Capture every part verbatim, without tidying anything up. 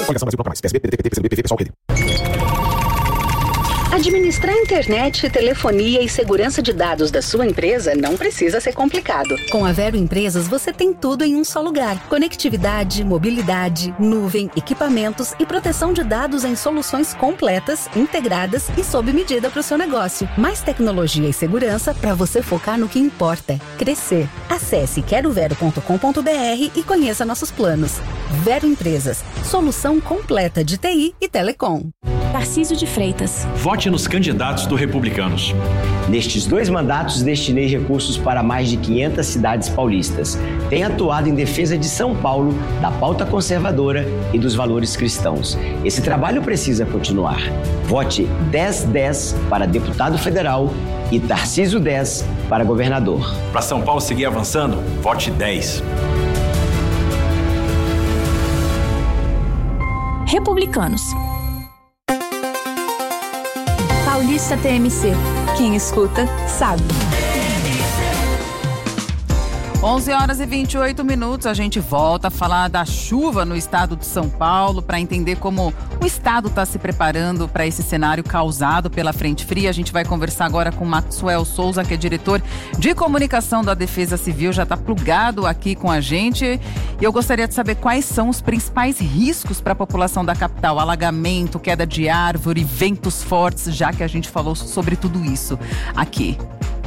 Coligação Brasil mais. P S B, P D T, P T, P C B, P V, pessoal, P D. Administrar internet, telefonia e segurança de dados da sua empresa não precisa ser complicado. Com a Vero Empresas, você tem tudo em um só lugar. Conectividade, mobilidade, nuvem, equipamentos e proteção de dados em soluções completas, integradas e sob medida para o seu negócio. Mais tecnologia e segurança para você focar no que importa: crescer. Acesse quero vero ponto com ponto b r e conheça nossos planos. Vero Empresas, solução completa de T I e telecom. Tarcísio de Freitas. Vote nos candidatos do Republicanos. Nestes dois mandatos, destinei recursos para mais de quinhentas cidades paulistas. Tenho atuado em defesa de São Paulo, da pauta conservadora e dos valores cristãos. Esse trabalho precisa continuar. Vote dez dez para deputado federal e Tarcísio dez para governador. Para São Paulo seguir avançando, vote dez. Republicanos. Paulista T M C. Quem escuta, sabe. onze horas e vinte e oito minutos, a gente volta a falar da chuva no estado de São Paulo para entender como o estado está se preparando para esse cenário causado pela frente fria. A gente vai conversar agora com Maxwell Souza, que é diretor de comunicação da Defesa Civil, já está plugado aqui com a gente. E eu gostaria de saber quais são os principais riscos para a população da capital: alagamento, queda de árvore, ventos fortes, já que a gente falou sobre tudo isso aqui.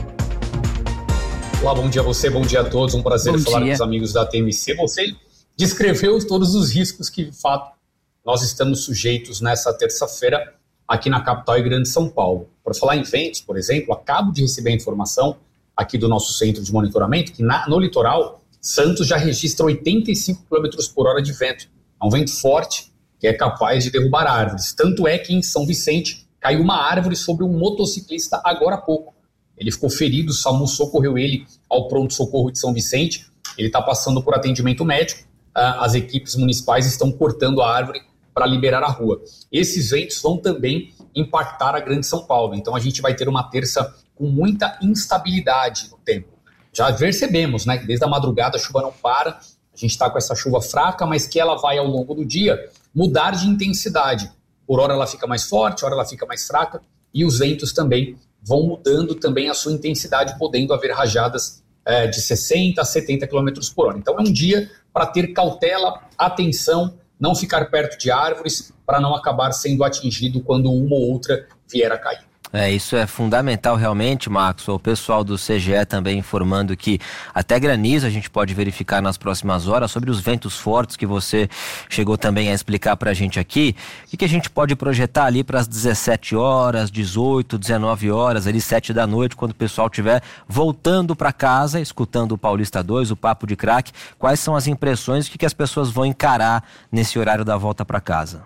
Olá, bom dia a você, bom dia a todos, um prazer bom falar dia. com os amigos da T M C. Você descreveu todos os riscos que, de fato, nós estamos sujeitos nessa terça-feira aqui na capital e grande São Paulo. Para falar em ventos, por exemplo, acabo de receber a informação aqui do nosso centro de monitoramento que na, no litoral, Santos já registra oitenta e cinco quilômetros por hora de vento. É um vento forte que é capaz de derrubar árvores. Tanto é que em São Vicente caiu uma árvore sobre um motociclista agora há pouco. Ele ficou ferido, o SAMU socorreu ele ao pronto-socorro de São Vicente. Ele está passando por atendimento médico. Uh, as equipes municipais estão cortando a árvore para liberar a rua. Esses ventos vão também impactar a grande São Paulo. Então a gente vai ter uma terça com muita instabilidade no tempo. Já percebemos, né, que desde a madrugada a chuva não para. A gente está com essa chuva fraca, mas que ela vai ao longo do dia mudar de intensidade. Por hora ela fica mais forte, hora ela fica mais fraca. E os ventos também vão mudando também a sua intensidade, podendo haver rajadas é, de sessenta a setenta quilômetros por hora. Então é um dia para ter cautela, atenção, não ficar perto de árvores, para não acabar sendo atingido quando uma ou outra vier a cair. É, isso é fundamental realmente, Max. O pessoal do C G E também informando que até granizo a gente pode verificar nas próximas horas. Sobre os ventos fortes que você chegou também a explicar pra gente aqui, o que, que a gente pode projetar ali para as dezessete horas, dezoito, dezenove horas, ali sete da noite, quando o pessoal estiver voltando para casa, escutando o Paulista dois, o Papo de Craque. Quais são as impressões, o que, que as pessoas vão encarar nesse horário da volta para casa?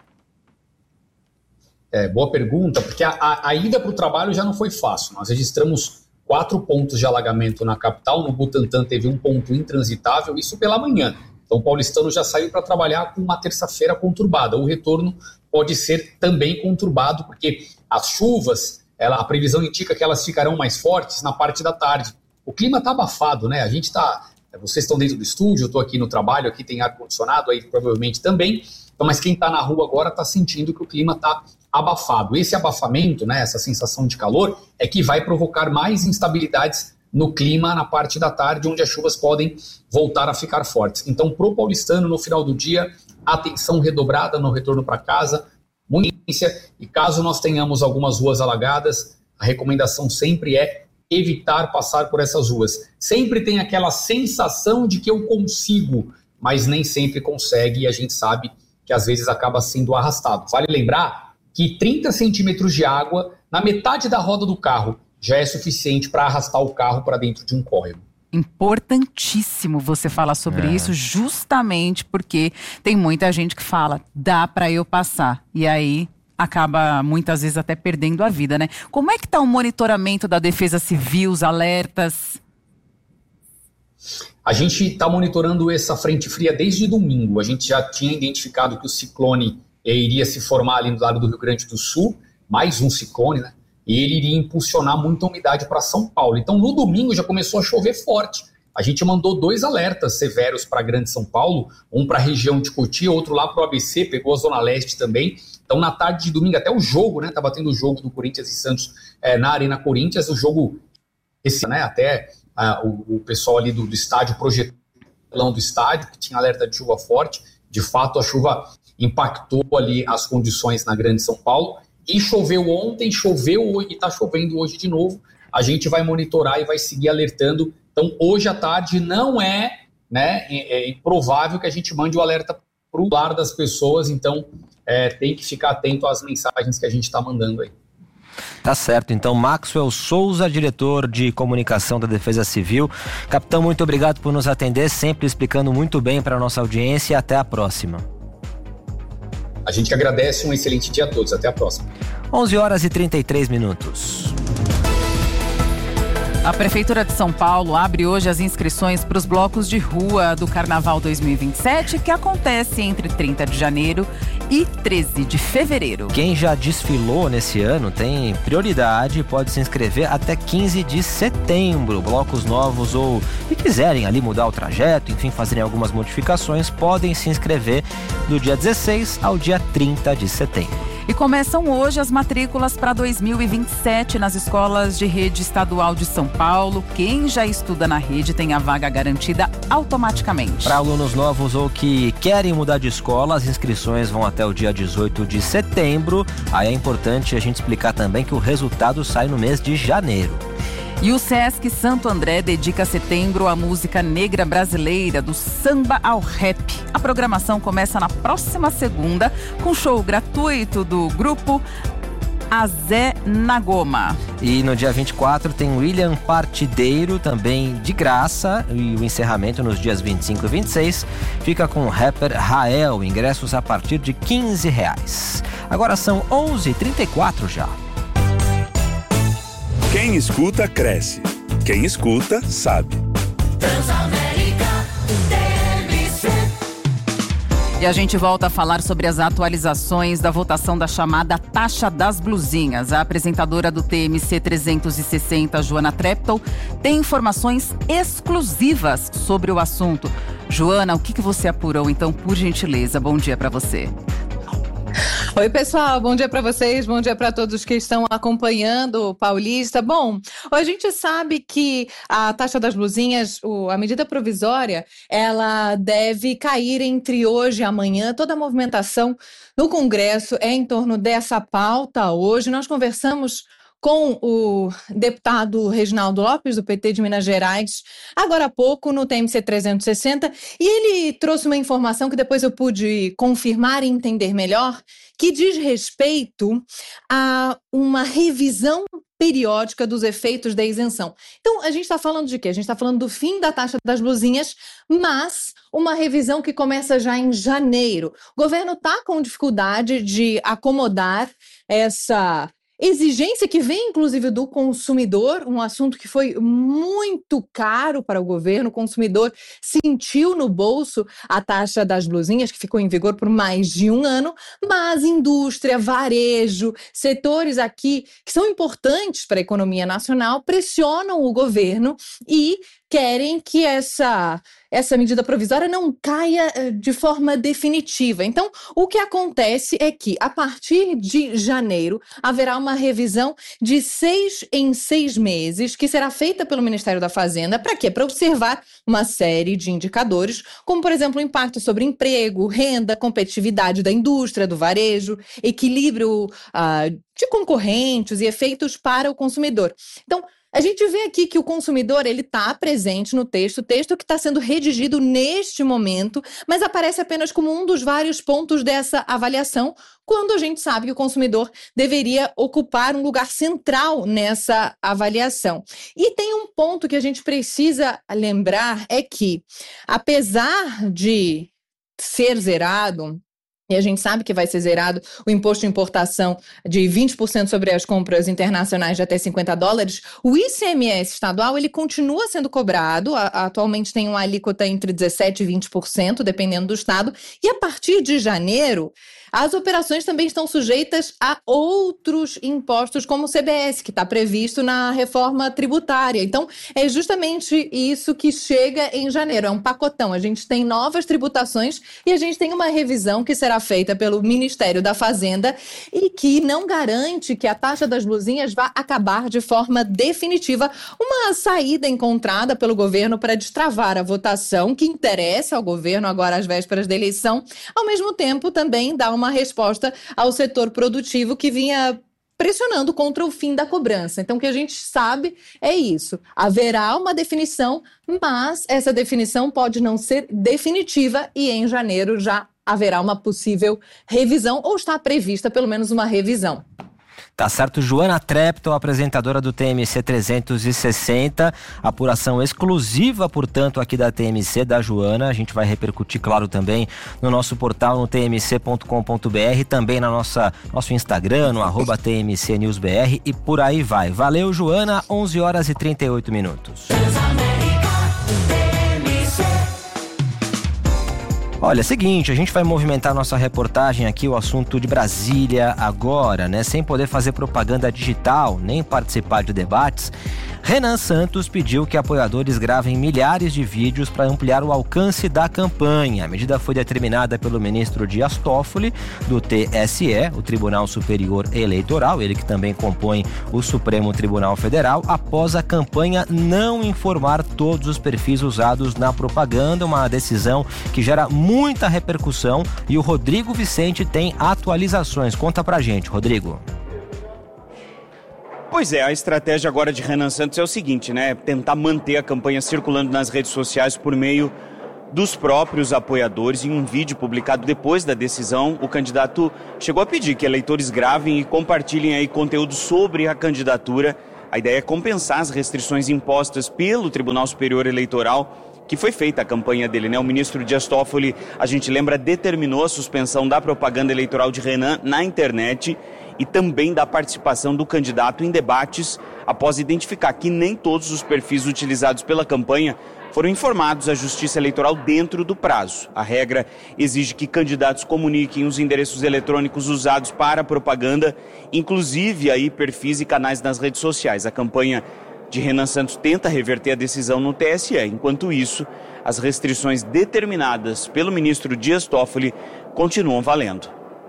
É, boa pergunta, porque a, a, a ida para o trabalho já não foi fácil. Nós registramos quatro pontos de alagamento na capital, no Butantã teve um ponto intransitável, isso pela manhã. Então o paulistano já saiu para trabalhar com uma terça-feira conturbada. O retorno pode ser também conturbado, porque as chuvas, ela, a previsão indica que elas ficarão mais fortes na parte da tarde. O clima está abafado, né? A gente está... Vocês estão dentro do estúdio, eu estou aqui no trabalho, aqui tem ar-condicionado, aí provavelmente também. Então, mas quem está na rua agora está sentindo que o clima está abafado. Esse abafamento, né, essa sensação de calor, é que vai provocar mais instabilidades no clima na parte da tarde, onde as chuvas podem voltar a ficar fortes. Então, pro paulistano, no final do dia, atenção redobrada no retorno para casa, muita ciência, e caso nós tenhamos algumas ruas alagadas, a recomendação sempre é evitar passar por essas ruas. Sempre tem aquela sensação de que eu consigo, mas nem sempre consegue, e a gente sabe que às vezes acaba sendo arrastado. Vale lembrar que trinta centímetros de água na metade da roda do carro já é suficiente para arrastar o carro para dentro de um córrego. Importantíssimo você falar sobre é. isso, justamente porque tem muita gente que fala, dá para eu passar, e aí acaba muitas vezes até perdendo a vida, né? Como é que está o monitoramento da Defesa Civil, os alertas? A gente está monitorando essa frente fria desde domingo. A gente já tinha identificado que o ciclone eh, iria se formar ali no lado do Rio Grande do Sul, mais um ciclone, né? E ele iria impulsionar muita umidade para São Paulo. Então, no domingo já começou a chover forte. a gente mandou dois alertas severos para a Grande São Paulo, um para a região de Cotia, outro lá para o A B C, pegou a Zona Leste também. Então, na tarde de domingo, até o jogo, né? Estava tendo o jogo do Corinthians e Santos é, na Arena Corinthians, o jogo, esse, né? Até ah, o, o pessoal ali do, do estádio, projetão do estádio, que tinha alerta de chuva forte. De fato, a chuva impactou ali as condições na Grande São Paulo. E choveu ontem, choveu e está chovendo hoje de novo. A gente vai monitorar e vai seguir alertando. Então, hoje à tarde não é, né, é improvável que a gente mande o alerta para o lar das pessoas. Então, é, tem que ficar atento às mensagens que a gente está mandando aí. Tá certo, então Maxwell Souza, diretor de comunicação da Defesa Civil. Capitão, muito obrigado por nos atender, sempre explicando muito bem para a nossa audiência. Até a próxima. A gente agradece, um excelente dia a todos. Até a próxima. onze horas e trinta e três minutos. A Prefeitura de São Paulo abre hoje as inscrições para os blocos de rua do Carnaval dois mil e vinte e sete, que acontece entre trinta de janeiro e treze de fevereiro. Quem já desfilou nesse ano tem prioridade e pode se inscrever até quinze de setembro. Blocos novos ou que quiserem ali mudar o trajeto, enfim, fazerem algumas modificações, podem se inscrever do dia dezesseis ao dia trinta de setembro. E começam hoje as matrículas para dois mil e vinte e sete nas escolas de rede estadual de São Paulo. Quem já estuda na rede tem a vaga garantida automaticamente. Para alunos novos ou que querem mudar de escola, as inscrições vão até o dia dezoito de setembro. Aí é importante a gente explicar também que o resultado sai no mês de janeiro. E o Sesc Santo André dedica setembro à música negra brasileira, do samba ao rap. A programação começa na próxima segunda, com show gratuito do grupo Azé Nagoma. E no dia vinte e quatro tem William Partideiro, também de graça, e o encerramento nos dias vinte e cinco e vinte e seis fica com o rapper Rael, ingressos a partir de quinze reais. Agora são onze e trinta e quatro já. Quem escuta, cresce. Quem escuta, sabe. Transamérica T M C. E a gente volta a falar sobre as atualizações da votação da chamada taxa das blusinhas. A apresentadora do T M C trezentos e sessenta, Joana Treptow, tem informações exclusivas sobre o assunto. Joana, o que, que você apurou, então, por gentileza? Bom dia para você. Oi, pessoal, bom dia para vocês, bom dia para todos que estão acompanhando o Paulista. Bom, a gente sabe que a taxa das blusinhas, a medida provisória, ela deve cair entre hoje e amanhã. Toda a movimentação no Congresso é em torno dessa pauta hoje. Nós conversamos com o deputado Reginaldo Lopes, do P T de Minas Gerais, agora há pouco no T M C trezentos e sessenta, e ele trouxe uma informação que depois eu pude confirmar e entender melhor, que diz respeito a uma revisão periódica dos efeitos da isenção. Então, a gente está falando de quê? A gente está falando do fim da taxa das blusinhas, mas uma revisão que começa já em janeiro. O governo está com dificuldade de acomodar essa exigência que vem, inclusive, do consumidor, um assunto que foi muito caro para o governo. O consumidor sentiu no bolso a taxa das blusinhas, que ficou em vigor por mais de um ano, mas indústria, varejo, setores aqui que são importantes para a economia nacional, pressionam o governo e querem que essa, essa medida provisória não caia de forma definitiva. Então, o que acontece é que, a partir de janeiro, haverá uma revisão de seis em seis meses, que será feita pelo Ministério da Fazenda. Para quê? Para observar uma série de indicadores, como, por exemplo, o impacto sobre emprego, renda, competitividade da indústria, do varejo, equilíbrio uh, de concorrentes e efeitos para o consumidor. Então, a gente vê aqui que o consumidor ele está presente no texto, o texto que está sendo redigido neste momento, mas aparece apenas como um dos vários pontos dessa avaliação, quando a gente sabe que o consumidor deveria ocupar um lugar central nessa avaliação. E tem um ponto que a gente precisa lembrar, é que, apesar de ser zerado, e a gente sabe que vai ser zerado o imposto de importação de vinte por cento sobre as compras internacionais de até cinquenta dólares, o I C M S estadual ele continua sendo cobrado, a, atualmente tem uma alíquota entre dezessete por cento e vinte por cento, dependendo do estado, e a partir de janeiro, as operações também estão sujeitas a outros impostos, como o C B S, que está previsto na reforma tributária. Então, é justamente isso que chega em janeiro, é um pacotão. A gente tem novas tributações e a gente tem uma revisão que será feita pelo Ministério da Fazenda e que não garante que a taxa das blusinhas vá acabar de forma definitiva. Uma saída encontrada pelo governo para destravar a votação que interessa ao governo agora às vésperas da eleição, ao mesmo tempo também dá uma resposta ao setor produtivo que vinha pressionando contra o fim da cobrança. Então, o que a gente sabe é isso. Haverá uma definição, mas essa definição pode não ser definitiva e em janeiro já haverá uma possível revisão, ou está prevista pelo menos uma revisão. Tá certo, Joana Treptow, apresentadora do T M C trezentos e sessenta, apuração exclusiva, portanto, aqui da T M C, da Joana. A gente vai repercutir, claro, também no nosso portal, no t m c ponto com ponto b r, também na nossa nosso Instagram, no arroba T M C News B R, e por aí vai. Valeu, Joana, onze horas e trinta e oito minutos. Olha, seguinte, a gente vai movimentar nossa reportagem aqui, o assunto de Brasília agora, né? Sem poder fazer propaganda digital, nem participar de debates, Renan Santos pediu que apoiadores gravem milhares de vídeos para ampliar o alcance da campanha. A medida foi determinada pelo ministro Dias Toffoli, do T S E, o Tribunal Superior Eleitoral, ele que também compõe o Supremo Tribunal Federal, após a campanha não informar todos os perfis usados na propaganda, uma decisão que gera muita repercussão, e o Rodrigo Vicente tem atualizações. Conta pra gente, Rodrigo. Pois é, a estratégia agora de Renan Santos é o seguinte, né? Tentar manter a campanha circulando nas redes sociais por meio dos próprios apoiadores. Em um vídeo publicado depois da decisão, o candidato chegou a pedir que eleitores gravem e compartilhem aí conteúdo sobre a candidatura. A ideia é compensar as restrições impostas pelo Tribunal Superior Eleitoral, que foi feita a campanha dele, né? O ministro Dias Toffoli, a gente lembra, determinou a suspensão da propaganda eleitoral de Renan na internet e também da participação do candidato em debates, após identificar que nem todos os perfis utilizados pela campanha foram informados à Justiça Eleitoral dentro do prazo. A regra exige que candidatos comuniquem os endereços eletrônicos usados para a propaganda, inclusive aí perfis e canais nas redes sociais. A campanha de Renan Santos tenta reverter a decisão no T S E. Enquanto isso, as restrições determinadas pelo ministro Dias Toffoli continuam valendo.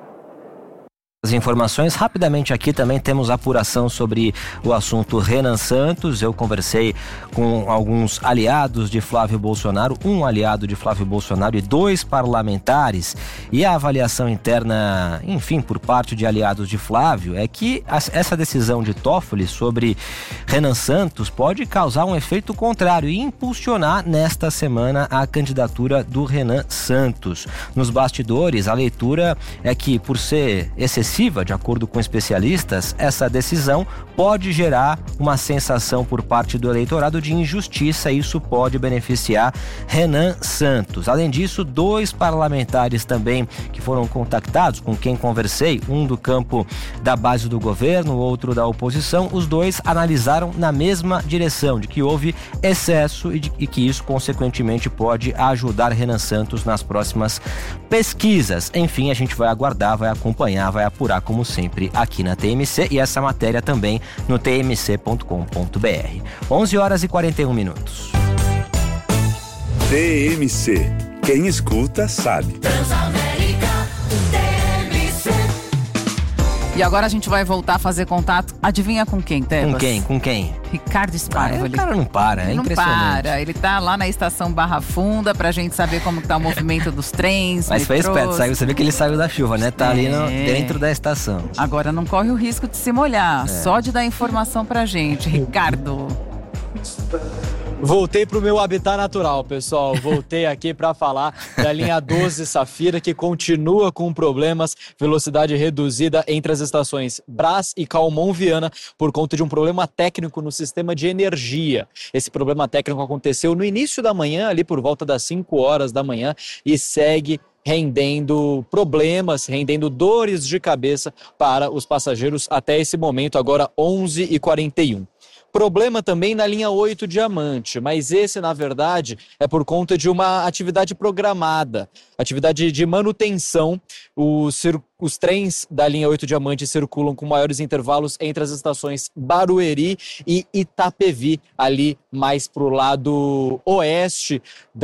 As informações, rapidamente aqui também temos apuração sobre o assunto Renan Santos. Eu conversei com alguns aliados de Flávio Bolsonaro, um aliado de Flávio Bolsonaro e dois parlamentares, e a avaliação interna, enfim, por parte de aliados de Flávio, é que essa decisão de Toffoli sobre Renan Santos pode causar um efeito contrário e impulsionar nesta semana a candidatura do Renan Santos. Nos bastidores, a leitura é que, por ser excessiva, de acordo com especialistas, essa decisão pode gerar uma sensação por parte do eleitorado de injustiça, e isso pode beneficiar Renan Santos. Além disso, dois parlamentares também que foram contactados, com quem conversei, um do campo da base do governo, outro da oposição, os dois analisaram na mesma direção, de que houve excesso e, de, e que isso, consequentemente, pode ajudar Renan Santos nas próximas pesquisas. Enfim, a gente vai aguardar, vai acompanhar, vai apurar, como sempre, aqui na T M C, e essa matéria também no t m c ponto com ponto b r. onze horas e quarenta e um minutos. T M C. Quem escuta sabe. E agora a gente vai voltar a fazer contato. Adivinha com quem, Tebas? Com quem? Com quem? Ricardo Spárvoli. Ah, o cara não para, é ele impressionante. Não para, ele tá lá na estação Barra Funda pra gente saber como tá o movimento dos trens, Mas metrôs. foi esperto, saiu, você viu que ele saiu da chuva, né? Tá é. ali no, dentro da estação. Agora não corre o risco de se molhar, é. só de dar informação pra gente. Ricardo. Voltei pro meu habitat natural, pessoal. Voltei aqui para falar da linha doze Safira, que continua com problemas, velocidade reduzida entre as estações Brás e Calmon Viana por conta de um problema técnico no sistema de energia. Esse problema técnico aconteceu no início da manhã, ali por volta das cinco horas da manhã, e segue rendendo problemas, rendendo dores de cabeça para os passageiros até esse momento, agora onze e quarenta e um. Problema também na linha oito Diamante, mas esse, na verdade, é por conta de uma atividade programada, atividade de manutenção. Os, os trens da linha oito Diamante circulam com maiores intervalos entre as estações Barueri e Itapevi, ali mais para o lado oeste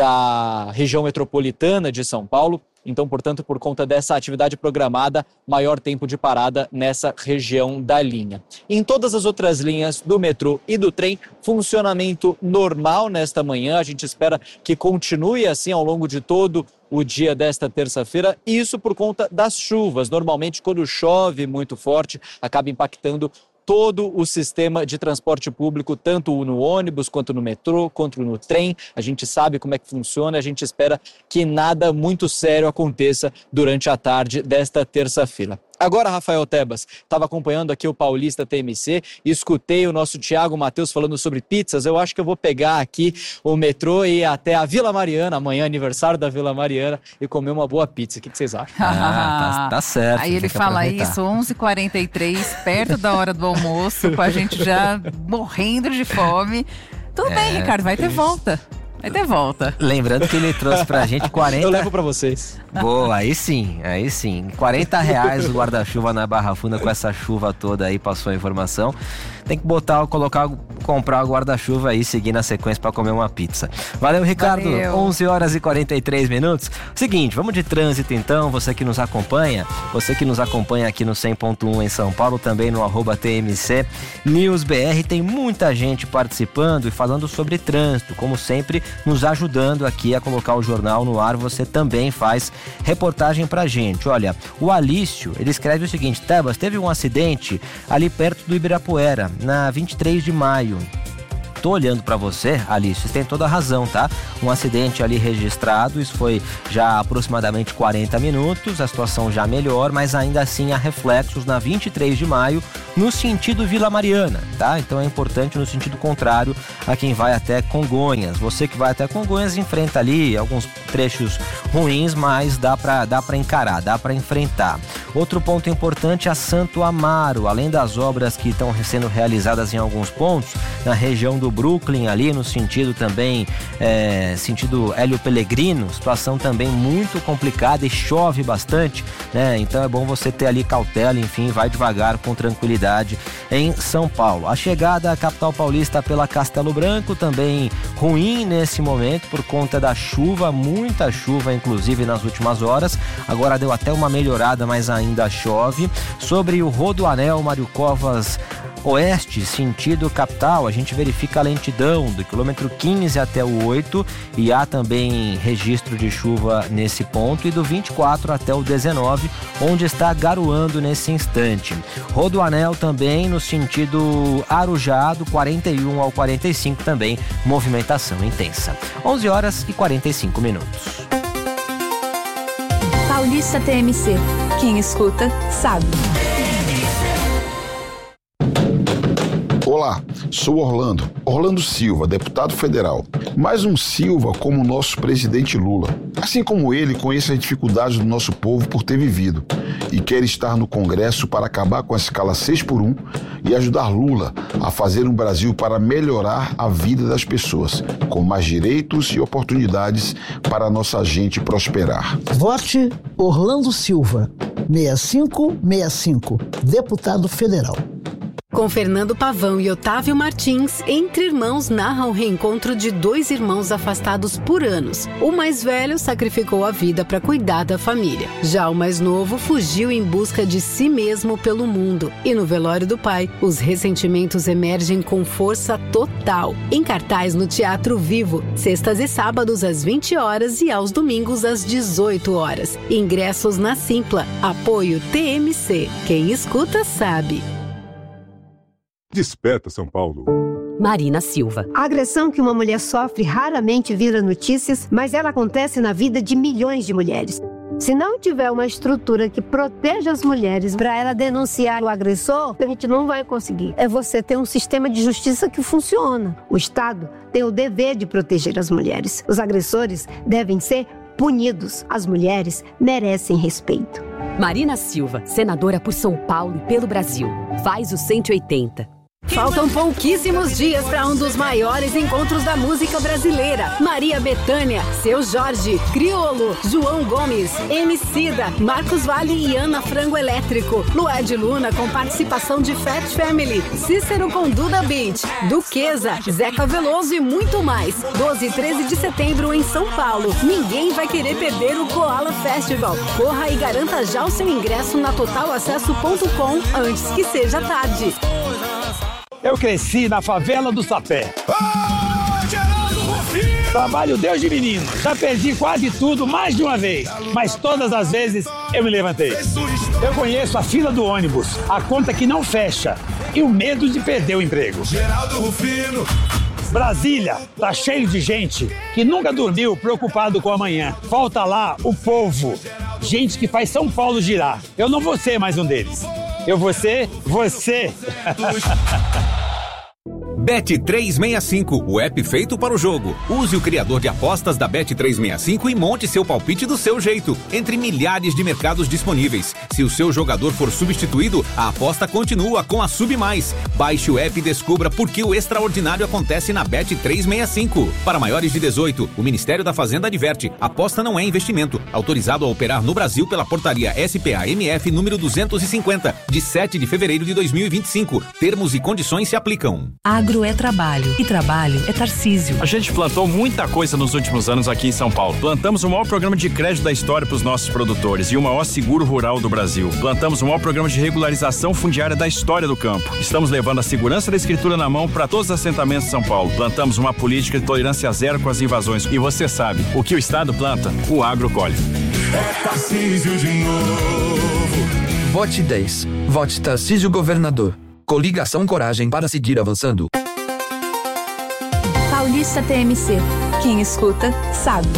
da região metropolitana de São Paulo. Então, portanto, por conta dessa atividade programada, maior tempo de parada nessa região da linha. Em todas as outras linhas do metrô e do trem, funcionamento normal nesta manhã. A gente espera que continue assim ao longo de todo o dia desta terça-feira. Isso por conta das chuvas. Normalmente, quando chove muito forte, acaba impactando todo o sistema de transporte público, tanto no ônibus, quanto no metrô, quanto no trem. A gente sabe como é que funciona, a gente espera que nada muito sério aconteça durante a tarde desta terça-feira. Agora, Rafael Tebas, estava acompanhando aqui o Paulista T M C, escutei o nosso Thiago Matheus falando sobre pizzas. Eu acho que eu vou pegar aqui o metrô e ir até a Vila Mariana, amanhã aniversário da Vila Mariana, e comer uma boa pizza. O que, que vocês acham? Ah, tá, tá certo. Aí ele fala isso, onze e quarenta e três, perto da hora do almoço, com a gente já morrendo de fome. Tudo é, bem, Ricardo, vai ter volta. Vai ter volta. Lembrando que ele trouxe pra gente quarenta... Eu levo pra vocês. Boa, aí sim, aí sim. quarenta reais o guarda-chuva na Barra Funda com essa chuva toda aí, passou a informação. Tem que botar, colocar, comprar o guarda-chuva aí, seguir na sequência pra comer uma pizza. Valeu, Ricardo. Valeu. onze horas e quarenta e três minutos. Seguinte, vamos de trânsito então. Você que nos acompanha, você que nos acompanha aqui no cem ponto um em São Paulo, também no arroba T M C News B R. Tem muita gente participando e falando sobre trânsito, como sempre, nos ajudando aqui a colocar o jornal no ar. Você também faz reportagem pra gente. Olha, o Alício, ele escreve o seguinte: Tebas, teve um acidente ali perto do Ibirapuera, na vinte e três de maio. Tô olhando para você, Alice, você tem toda a razão, tá? Um acidente ali registrado, isso foi já há aproximadamente quarenta minutos, a situação já melhor, mas ainda assim há reflexos na vinte e três de maio, no sentido Vila Mariana, tá? Então é importante no sentido contrário a quem vai até Congonhas. Você que vai até Congonhas enfrenta ali alguns trechos ruins, mas dá para dá para encarar, dá para enfrentar. Outro ponto importante é a Santo Amaro, além das obras que estão sendo realizadas em alguns pontos, na região do Brooklyn, ali no sentido também, é, sentido Hélio Pellegrino, situação também muito complicada e chove bastante, né? Então é bom você ter ali cautela, enfim, vai devagar com tranquilidade em São Paulo. A chegada à capital paulista pela Castelo Branco também ruim nesse momento por conta da chuva, muita chuva inclusive nas últimas horas, agora deu até uma melhorada, mas ainda chove. Sobre o Rodoanel Mário Covas Oeste, sentido capital, a gente verifica a lentidão do quilômetro quinze até o oito e há também registro de chuva nesse ponto, e do vinte e quatro até o dezenove, onde está garoando nesse instante. Rodoanel também no sentido Arujá, do quarenta e um ao quarenta e cinco, também movimentação intensa. onze horas e quarenta e cinco minutos. Paulista T M C. Quem escuta, sabe. Olá, sou Orlando, Orlando Silva, deputado federal. Mais um Silva como o nosso presidente Lula. Assim como ele, conheço as dificuldades do nosso povo por ter vivido e quer estar no Congresso para acabar com a escala seis por um e ajudar Lula a fazer um Brasil para melhorar a vida das pessoas, com mais direitos e oportunidades para a nossa gente prosperar. Vote Orlando Silva, seis cinco seis cinco, deputado federal. Com Fernando Pavão e Otávio Martins, Entre Irmãos narra o reencontro de dois irmãos afastados por anos. O mais velho sacrificou a vida para cuidar da família. Já o mais novo fugiu em busca de si mesmo pelo mundo. E no velório do pai, os ressentimentos emergem com força total. Em cartaz no Teatro Vivo, sextas e sábados às vinte horas e aos domingos às dezoito horas. Ingressos na Simpla. Apoio T M C. Quem escuta sabe. Desperta São Paulo. Marina Silva. A agressão que uma mulher sofre raramente vira notícias, mas ela acontece na vida de milhões de mulheres. Se não tiver uma estrutura que proteja as mulheres para ela denunciar o agressor, a gente não vai conseguir. É você ter um sistema de justiça que funciona. O Estado tem o dever de proteger as mulheres. Os agressores devem ser punidos. As mulheres merecem respeito. Marina Silva, senadora por São Paulo e pelo Brasil. Faz o cento e oitenta. Faltam pouquíssimos dias para um dos maiores encontros da música brasileira. Maria Bethânia, Seu Jorge, Criolo, João Gomes, Emicida, Marcos Valle e Ana Frango Elétrico. Lued Luna com participação de Fat Family, Cícero com Duda Beat, Duquesa, Zeca Veloso e muito mais. doze e treze de setembro em São Paulo. Ninguém vai querer perder o Koala Festival. Corra e garanta já o seu ingresso na total acesso ponto com antes que seja tarde. Eu cresci na favela do Sapé. Trabalho Deus de menino. Já perdi quase tudo mais de uma vez. Mas todas as vezes eu me levantei. Eu conheço a fila do ônibus, a conta que não fecha e o medo de perder o emprego. Brasília tá cheio de gente que nunca dormiu preocupado com amanhã. Falta lá o povo. Gente que faz São Paulo girar. Eu não vou ser mais um deles. Eu vou ser você. Bet trezentos e sessenta e cinco, o app feito para o jogo. Use o criador de apostas da Bet trezentos e sessenta e cinco e monte seu palpite do seu jeito, entre milhares de mercados disponíveis. Se o seu jogador for substituído, a aposta continua com a Sub Mais. Baixe o app e descubra por que o extraordinário acontece na Bet trezentos e sessenta e cinco. Para maiores de dezoito, o Ministério da Fazenda adverte: aposta não é investimento. Autorizado a operar no Brasil pela portaria S P A M F número duzentos e cinquenta, de sete de fevereiro de dois mil e vinte e cinco. Termos e condições se aplicam. Agro é trabalho e trabalho é Tarcísio. A gente plantou muita coisa nos últimos anos aqui em São Paulo. Plantamos o maior programa de crédito da história para os nossos produtores e o maior seguro rural do Brasil. Plantamos o maior programa de regularização fundiária da história do campo. Estamos levando a segurança da escritura na mão para todos os assentamentos de São Paulo. Plantamos uma política de tolerância zero com as invasões. E você sabe, o que o Estado planta, o agro colhe. É Tarcísio de novo. Vote dez. Vote Tarcísio Governador. Coligação Coragem para seguir avançando. Paulista T M C. Quem escuta, sabe.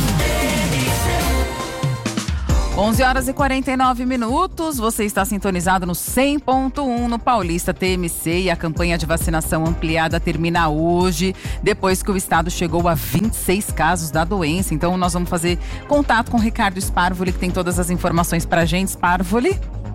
onze horas e quarenta e nove minutos, você está sintonizado no cem ponto um no Paulista T M C e a campanha de vacinação ampliada termina hoje, depois que o estado chegou a vinte e seis casos da doença. Então nós vamos fazer contato com o Ricardo Sparvoli, que tem todas as informações pra gente. Sparvoli?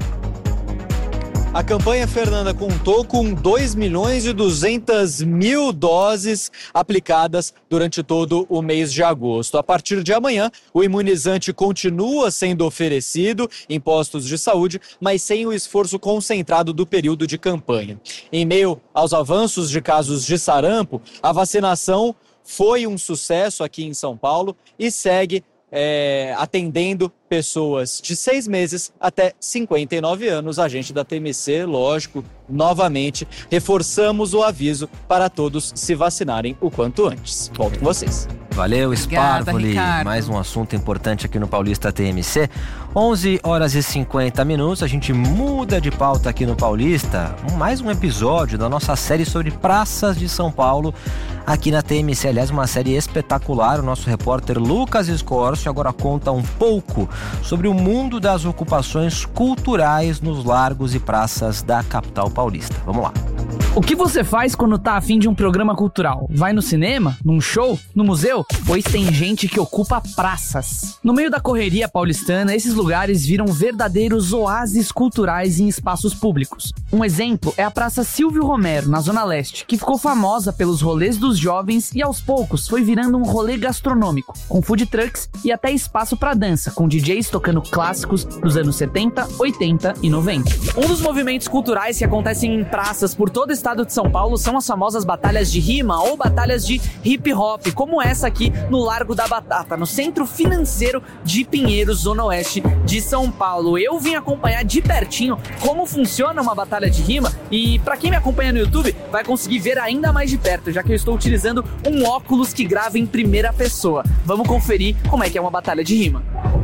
A campanha, Fernanda, contou com dois milhões e duzentas mil doses aplicadas durante todo o mês de agosto. A partir de amanhã, o imunizante continua sendo oferecido em postos de saúde, mas sem o esforço concentrado do período de campanha. Em meio aos avanços de casos de sarampo, a vacinação foi um sucesso aqui em São Paulo e segue É, atendendo pessoas de seis meses até cinquenta e nove anos. A gente da T M C, lógico, novamente reforçamos o aviso para todos se vacinarem o quanto antes. Volto com vocês. Valeu, Sparvoli. Mais um assunto importante aqui no Paulista T M C. onze horas e cinquenta minutos, a gente muda de pauta aqui no Paulista. Mais um episódio da nossa série sobre praças de São Paulo aqui na T M C. Aliás, uma série espetacular. O nosso repórter Lucas Scorcio agora conta um pouco sobre o mundo das ocupações culturais nos largos e praças da capital paulista. Vamos lá. O que você faz quando tá afim de um programa cultural? Vai no cinema? Num show? No museu? Pois tem gente que ocupa praças. No meio da correria paulistana, esses lugares viram verdadeiros oásis culturais em espaços públicos. Um exemplo é a Praça Silvio Romero, na Zona Leste, que ficou famosa pelos rolês dos jovens e aos poucos foi virando um rolê gastronômico, com food trucks e até espaço para dança, com D Js tocando clássicos dos anos setenta, oitenta e noventa. Um dos movimentos culturais que acontecem em praças por todo o estado de São Paulo são as famosas batalhas de rima ou batalhas de hip hop, como essa aqui no Largo da Batata, no centro financeiro de Pinheiros, Zona Oeste de São Paulo. Eu vim acompanhar de pertinho como funciona uma batalha de rima e para quem me acompanha no YouTube vai conseguir ver ainda mais de perto, já que eu estou utilizando um óculos que grava em primeira pessoa. Vamos conferir como é que é uma batalha de rima.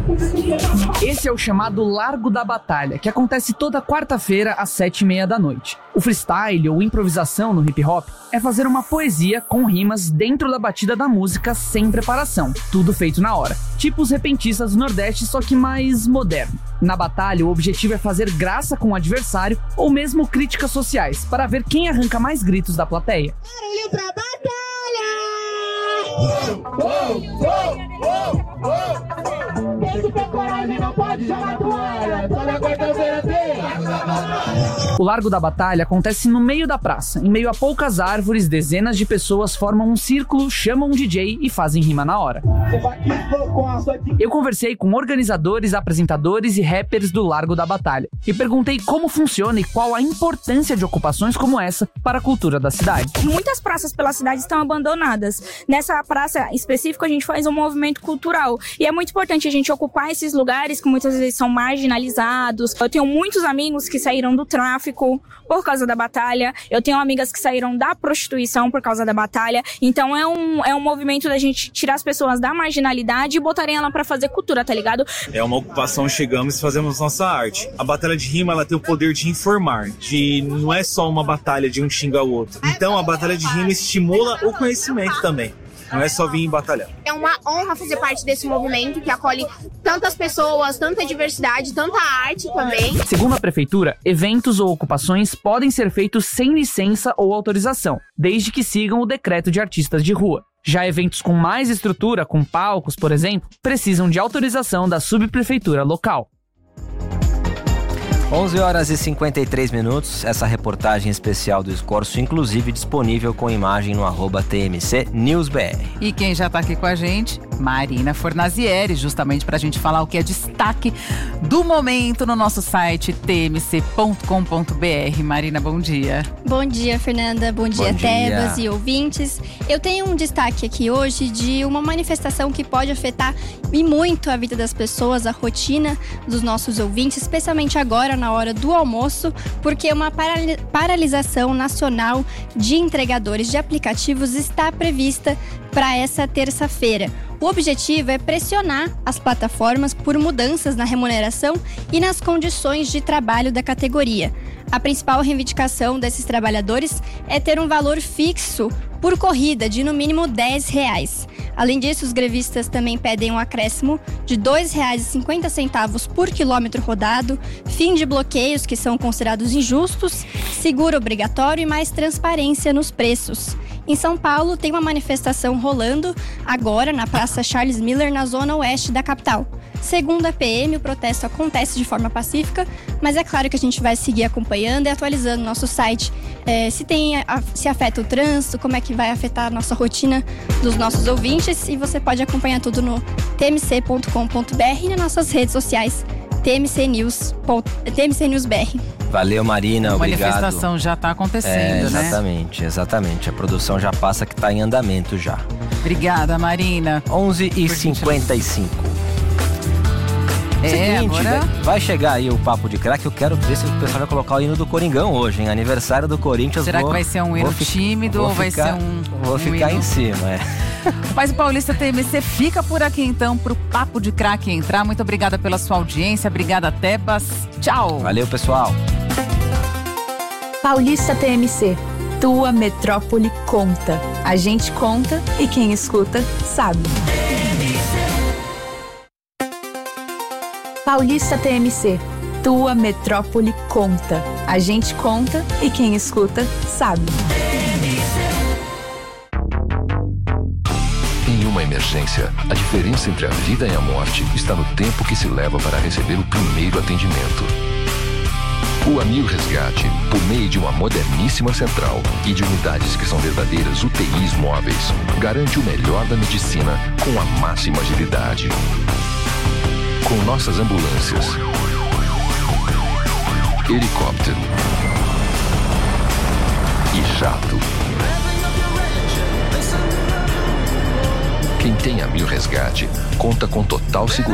Esse é o chamado Largo da Batalha, que acontece toda quarta-feira às sete e meia da noite. O freestyle ou improvisação no hip hop é fazer uma poesia com rimas dentro da batida da música sem preparação, tudo feito na hora. Tipo os repentistas do Nordeste, só que mais moderno. Na batalha, o objetivo é fazer graça com o adversário ou mesmo críticas sociais, para ver quem arranca mais gritos da plateia. Barulho pra batalha! Tem que ter coragem, não pode jogar toalha. Toda quarta-feira tem. O Largo da Batalha acontece no meio da praça. Em meio a poucas árvores, dezenas de pessoas formam um círculo, chamam um D J e fazem rima na hora. Eu conversei com organizadores, apresentadores e rappers do Largo da Batalha e perguntei como funciona e qual a importância de ocupações como essa para a cultura da cidade. Muitas praças pela cidade estão abandonadas. Nessa praça específica, a gente faz um movimento cultural e é muito importante a gente ocupar esses lugares que muitas vezes são marginalizados. Eu tenho muitos amigos que saíram do tráfico por causa da batalha. Eu tenho amigas que saíram da prostituição por causa da batalha. Então é um, é um movimento da gente tirar as pessoas da marginalidade e botarem ela pra fazer cultura, tá ligado? É uma ocupação, chegamos e fazemos nossa arte. A batalha de rima, ela tem o poder de informar, de não é só uma batalha de um xinga o outro. Então a batalha de rima estimula o conhecimento também. Não é só vir em batalhar. É uma honra fazer parte desse movimento que acolhe tantas pessoas, tanta diversidade, tanta arte também. Segundo a prefeitura, eventos ou ocupações podem ser feitos sem licença ou autorização, desde que sigam o decreto de artistas de rua. Já eventos com mais estrutura, com palcos, por exemplo, precisam de autorização da subprefeitura local. onze horas e cinquenta e três minutos, essa reportagem especial do Escorço, inclusive disponível com imagem no arroba T M C News B R. E quem já tá aqui com a gente, Marina Fornazieri, justamente pra gente falar o que é destaque do momento no nosso site t m c ponto com ponto b r. Marina, bom dia. Bom dia, Fernanda. Bom dia, Bom dia. Tebas e ouvintes. Eu tenho um destaque aqui hoje de uma manifestação que pode afetar e muito a vida das pessoas, a rotina dos nossos ouvintes, especialmente agora, na hora do almoço, porque uma paralisação nacional de entregadores de aplicativos está prevista para essa terça-feira. O objetivo é pressionar as plataformas por mudanças na remuneração e nas condições de trabalho da categoria. A principal reivindicação desses trabalhadores é ter um valor fixo por corrida de no mínimo dez reais. Além disso, os grevistas também pedem um acréscimo de dois reais e cinquenta centavos por quilômetro rodado, fim de bloqueios que são considerados injustos, seguro obrigatório e mais transparência nos preços. Em São Paulo, tem uma manifestação rolando agora na Praça Charles Miller, na zona oeste da capital. Segundo a P M, o protesto acontece de forma pacífica, mas é claro que a gente vai seguir acompanhando e atualizando nosso site. É, se, tem, se afeta o trânsito, como é que vai afetar a nossa rotina dos nossos ouvintes. E você pode acompanhar tudo no t m c ponto com ponto b r e nas nossas redes sociais, T M C News, T M C News B R. Valeu, Marina, obrigado. A manifestação já está acontecendo, é, né? Exatamente, exatamente. A produção já passa que está em andamento já. Obrigada, Marina. onze e cinquenta e cinco. É, Seguinte, agora... vai, vai chegar aí o Papo de Craque. Eu quero ver se o pessoal vai colocar o hino do Coringão hoje, hein? Aniversário do Corinthians. Será vou, que vai ser um hino tímido ou vai ficar, ser um Vou um ficar hino... em cima, é. Mas o Paulista T M C fica por aqui então pro Papo de Craque entrar. Muito obrigada pela sua audiência. Obrigada, Tebas. Tchau. Valeu, pessoal. Paulista T M C. Tua metrópole conta. A gente conta e quem escuta sabe. Paulista T M C. Tua metrópole conta. A gente conta e quem escuta sabe. Em uma emergência, a diferença entre a vida e a morte está no tempo que se leva para receber o primeiro atendimento. O Amil Resgate, por meio de uma moderníssima central e de unidades que são verdadeiras U T Is móveis, garante o melhor da medicina com a máxima agilidade. Com nossas ambulâncias, helicóptero e jato. Quem tem Amil Resgate conta com total segurança.